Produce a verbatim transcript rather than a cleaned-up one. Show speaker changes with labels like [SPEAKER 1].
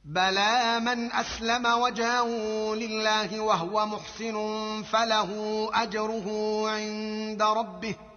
[SPEAKER 1] بلى من أسلم وجهه لله وهو محسن فله أجره عند ربه